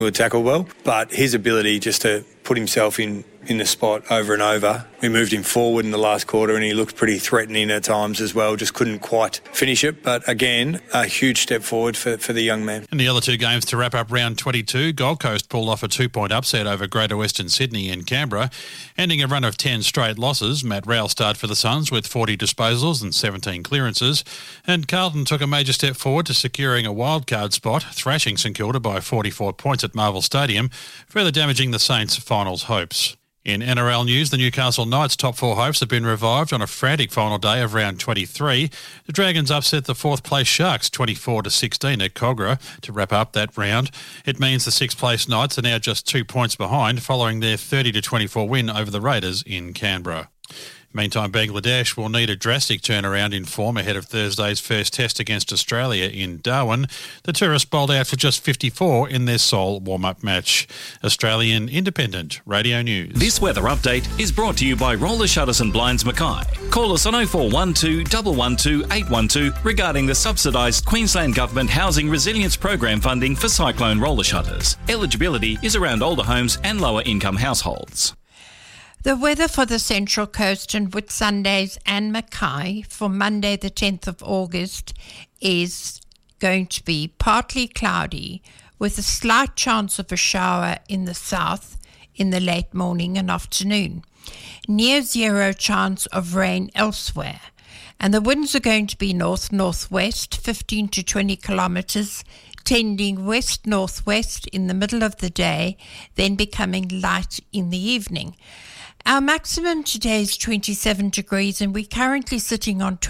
Will tackle well, but his ability just to put himself in the spot over and over. We moved him forward in the last quarter and he looked pretty threatening at times as well, just couldn't quite finish it. But again, a huge step forward for the young man. In the other two games to wrap up round 22, Gold Coast pulled off a 2-point upset over Greater Western Sydney in Canberra. Ending a run of 10 straight losses, Matt Rowell starred for the Suns with 40 disposals and 17 clearances. And Carlton took a major step forward to securing a wildcard spot, thrashing St Kilda by 44 points at Marvel Stadium, further damaging the Saints' finals hopes. In NRL news, the Newcastle Knights' top four hopes have been revived on a frantic final day of round 23. The Dragons upset the fourth-place Sharks 24-16 at Kogarah to wrap up that round. It means the sixth-place Knights are now just 2 points behind following their 30-24 win over the Raiders in Canberra. Meantime, Bangladesh will need a drastic turnaround in form ahead of Thursday's first test against Australia in Darwin. The tourists bowled out for just 54 in their sole warm-up match. Australian Independent Radio News. This weather update is brought to you by Roller Shutters and Blinds Mackay. Call us on 0412 112 812 regarding the subsidised Queensland Government Housing Resilience Program funding for cyclone roller shutters. Eligibility is around older homes and lower income households. The weather for the Central Coast and Whitsundays and Mackay for Monday the 10th of August is going to be partly cloudy with a slight chance of a shower in the south in the late morning and afternoon. Near zero chance of rain elsewhere. And the winds are going to be north-northwest, 15 to 20 kilometres, tending west-northwest in the middle of the day, then becoming light in the evening. Our maximum today is 27 degrees and we're currently sitting on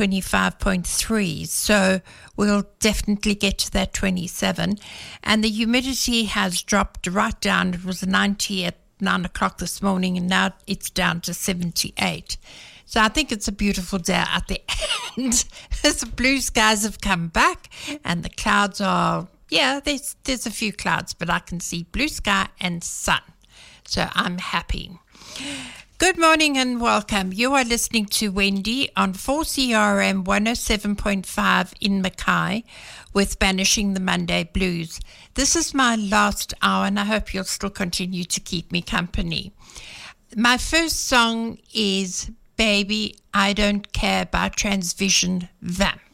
25.3, so we'll definitely get to that 27. And the humidity has dropped right down. It was 90 at 9 o'clock this morning and now it's down to 78. So I think it's a beautiful day at the end. The blue skies have come back and the clouds are, there's a few clouds, but I can see blue sky and sun. So I'm happy. Good morning and welcome. You are listening to Wendy on 4CRM 107.5 in Mackay with Banishing the Monday Blues. This is my last hour and I hope you'll still continue to keep me company. My first song is Baby, I Don't Care by Transvision Vamp.